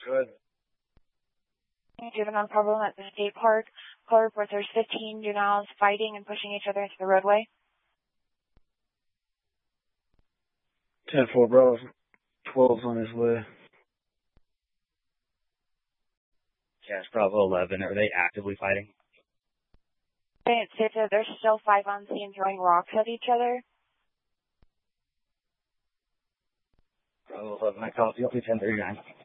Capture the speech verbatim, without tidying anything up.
Good. Given on problem at the state park. Call report there's fifteen juveniles fighting and pushing each other into the roadway. ten four, Bravo. twelve's on his way. Cash Bravo eleven, are they actively fighting? It states that there's still five on scene throwing rocks at each other. Bravo eleven, I call you ten thirty-nine.